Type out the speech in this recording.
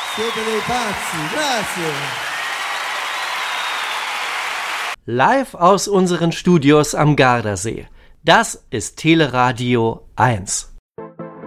Siete dei pazzi, grazie. Live aus unseren Studios am Gardasee. Das ist Teleradio 1.